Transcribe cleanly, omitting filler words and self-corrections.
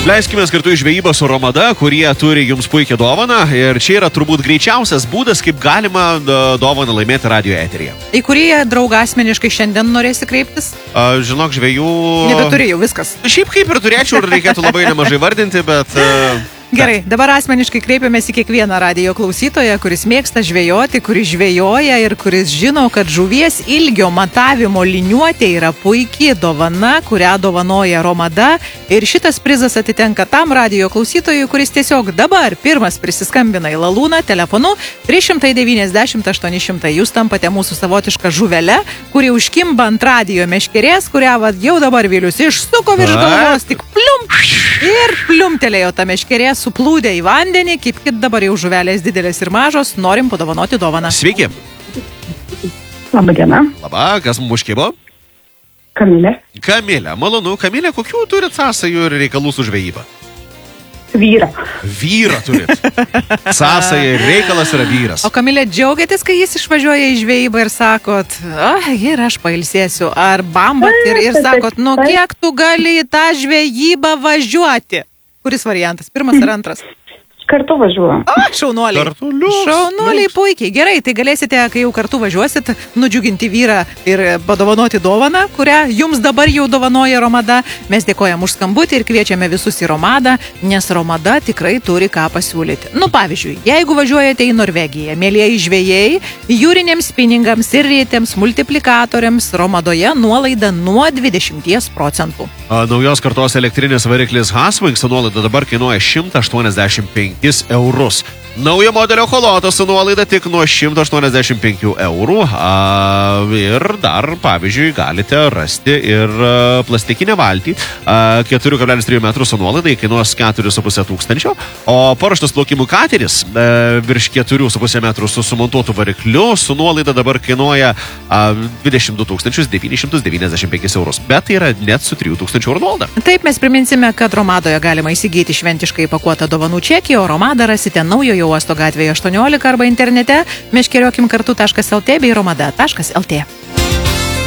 Leiskime kartu į žvejybą su Romada, kurie turi jums puikią dovaną ir čia yra turbūt greičiausias būdas, kaip galima dovaną laimėti radio eteryje. Į kurį draugą asmeniškai šiandien norėsi kreiptis? Žinok, žvejų... Nebeturi jau, viskas. Šiaip kaip ir turėčiau ir reikėtų labai nemažai vardinti, bet... Gerai, dabar asmeniškai kreipiamės į kiekvieną radijo klausytoją, kuris mėgsta žvejoti, kuris žvejoja ir kuris žino, kad žuvies ilgio matavimo liniuotė yra puikiai dovana, kurią dovanoja Romada. Ir šitas prizas atitenka tam radijo klausytojui, kuris tiesiog dabar pirmas prisiskambina į Lalūną telefonu 390 800. Jūs tampate mūsų savotišką žuvelę, kuri užkimba ant radijo meškerės, kurią jau dabar Vilius išsuko virš galvos, tik plium ir pliumtelėjo ta meškerė, suplūdė į vandenį, kaip dabar jau žuvelės didelės ir mažos, norim padovanoti dovaną. Sveiki. Labą dieną. Labą, kas mums užkibo? Kamilė. Kamilė, malonu. Kamilė, kokių turit sąsajų ir reikalų su žvejyba? Vyrą. Vyrą turit. Sąsaja ir reikalas yra vyras. O Kamilė, džiaugiatės, kai jis išvažiuoja į žvejybą ir sakot, ir aš pailsėsiu, ar bambat ir sakot, nu kiek tu gali į tą žvejybą važiuoti? Kuris variantas? Pirmas ar antras? Kartu važiuojam. Šaunuoliai. Kartu liuks. Šaunuoliai puikiai. Gerai, tai galėsite, kai jau kartu važiuosit, nudžiuginti vyrą ir padovanoti dovaną, kurią jums dabar jau dovanoja Romada. Mes dėkojam už skambutį ir kviečiame visus į Romadą, nes Romada tikrai turi ką pasiūlyti. Nu, pavyzdžiui, jeigu važiuojate į Norvegiją, mielieji žvejai, jūriniams spinningams ir rietėms multiplikatoriams Romadoje nuolaida nuo 20%. Naujos kartos elektrinis variklis Haswing su nuolaida dabar kainuoja 185 eurus. Naujo modelio Holotas su nuolaida tik nuo 185 eurų. Ir dar, pavyzdžiui, galite rasti ir plastikinę valtį 4,3 metrų su nuolaida, kainuos 4,5 tūkstančio. O paruoštas plaukimų kateris virš 4,5 metrų su sumontuotu varikliu su nuolaida dabar kainuoja 22 995 eurus. Bet tai yra net su 3 tūkstančių eurų nuolaida. Taip, mes priminsime, kad Romadoje galima įsigyti šventiškai pakuotą dovanų čekį, o Romadą rasite Naujojo Uosto gatvėje 18 arba internete meškeriokim kartu.lt bei romada.lt.